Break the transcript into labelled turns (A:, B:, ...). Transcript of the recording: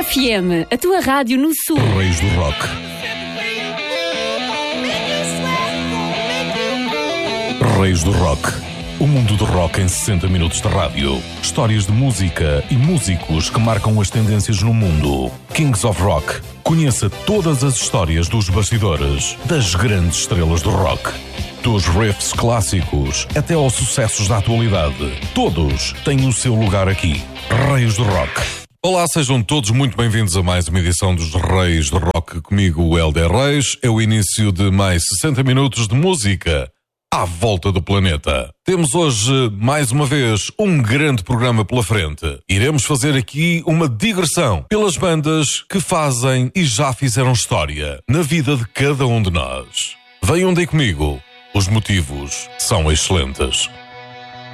A: FM, a tua rádio no Sul.
B: Reis do Rock. Reis do Rock. O mundo do rock em 60 minutos de rádio. Histórias de música e músicos que marcam as tendências no mundo. Kings of Rock. Conheça todas as histórias dos bastidores das grandes estrelas do rock. Dos riffs clássicos até aos sucessos da atualidade. Todos têm o seu lugar aqui. Reis do Rock. Olá, sejam todos muito bem-vindos a mais uma edição dos Reis do Rock. Comigo, o Helder Reis. É o início de mais 60 minutos de música à volta do planeta. Temos hoje, mais uma vez, um grande programa pela frente. Iremos fazer aqui uma digressão pelas bandas que fazem e já fizeram história na vida de cada um de nós. Venham daí comigo. Os motivos são excelentes.